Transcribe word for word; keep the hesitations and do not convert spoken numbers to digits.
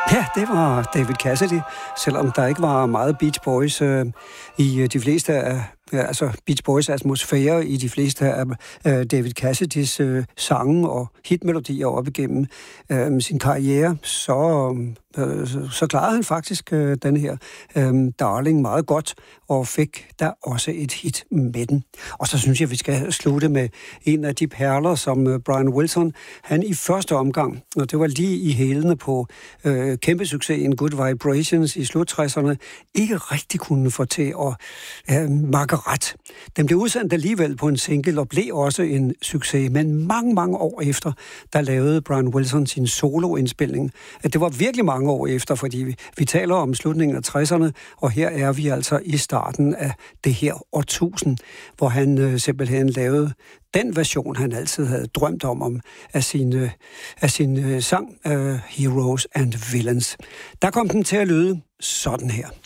Ja, det var David Cassidy, selvom der ikke var meget Beach Boys øh, i de fleste af, ja, altså Beach Boys atmosfære i de fleste af øh, David Cassidys øh, sange og hitmelodier op igennem øh, sin karriere, så, øh, så klarede han faktisk øh, den her øh, Darling meget godt, og fik der også et hit med den. Og så synes jeg, vi skal slutte med en af de perler, som øh, Brian Wilson, han i første omgang, og det var lige i hælene på øh, kæmpe succesen Good Vibrations i slut tresserne, ikke rigtig kunne få til at øh, makke ret. Den blev udsendt alligevel på en single og blev også en succes, men mange, mange år efter, der lavede Brian Wilson sin soloindspilning. Det var virkelig mange år efter, fordi vi, vi taler om slutningen af tresserne, og her er vi altså i starten af det her årtusind, hvor han øh, simpelthen lavede den version, han altid havde drømt om, om af sin, øh, af sin øh, sang uh, Heroes and Villains. Der kom den til at lyde sådan her.